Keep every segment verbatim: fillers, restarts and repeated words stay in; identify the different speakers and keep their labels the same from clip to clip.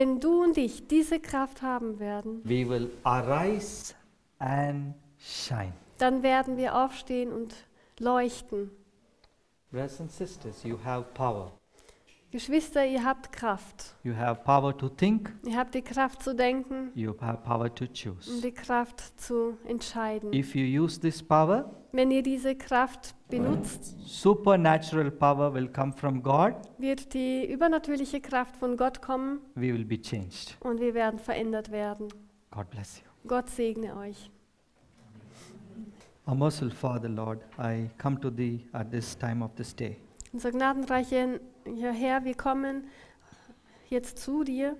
Speaker 1: Wenn du und ich diese Kraft haben werden,
Speaker 2: we will arise and shine.
Speaker 1: dann werden wir aufstehen und leuchten.
Speaker 2: Brothers and sisters, you have power.
Speaker 1: Geschwister, ihr habt Kraft.
Speaker 2: You have power to think.
Speaker 1: Ihr habt die Kraft zu denken
Speaker 2: You have power to
Speaker 1: und
Speaker 2: choose.
Speaker 1: die Kraft zu entscheiden.
Speaker 2: If you use this power,
Speaker 1: Wenn ihr diese Kraft benutzt,
Speaker 2: supernatural power will come from God.
Speaker 1: wird die übernatürliche Kraft von Gott kommen
Speaker 2: We will be changed.
Speaker 1: und wir werden verändert werden.
Speaker 2: God bless you.
Speaker 1: Gott segne euch.
Speaker 2: Our merciful Father, Lord, I come to Thee at this time of this day.
Speaker 1: Unser gnadenreicher Herr, wir kommen jetzt zu dir.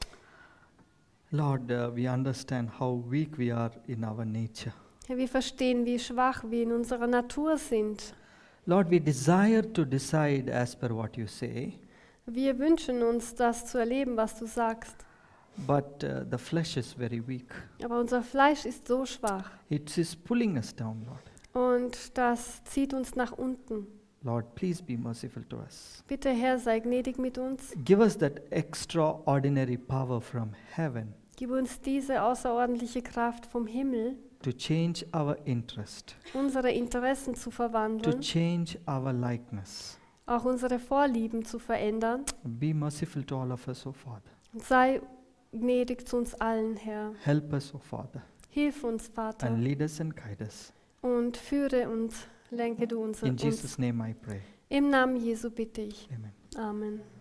Speaker 2: Lord, uh, we understand how weak we are in our nature.
Speaker 1: Herr, wir verstehen, wie schwach wir in unserer Natur sind.
Speaker 2: Lord, we desire to decide as per what you say,
Speaker 1: Wir wünschen uns, das zu erleben, was du sagst.
Speaker 2: but uh, the flesh is very weak.
Speaker 1: Aber unser Fleisch ist so schwach
Speaker 2: It is pulling us down, Lord.
Speaker 1: und das zieht uns nach unten.
Speaker 2: Lord, please be merciful to us.
Speaker 1: Bitte, Herr, sei gnädig mit uns.
Speaker 2: Give us that extraordinary power from heaven
Speaker 1: Gib uns diese außerordentliche Kraft vom Himmel,
Speaker 2: to change our interest,
Speaker 1: unsere Interessen zu
Speaker 2: to
Speaker 1: verwandeln,
Speaker 2: change our likeness.
Speaker 1: auch unsere Vorlieben zu verändern.
Speaker 2: Be merciful to all of us, O Father.
Speaker 1: Und sei gnädig zu uns allen, Herr.
Speaker 2: Help us, O Father,
Speaker 1: Hilf uns, Vater,
Speaker 2: and lead us and guide us.
Speaker 1: und führe und lenke du unser,
Speaker 2: In
Speaker 1: uns.
Speaker 2: Jesus' name I pray.
Speaker 1: Im Namen Jesu bitte ich.
Speaker 2: Amen.
Speaker 1: Amen.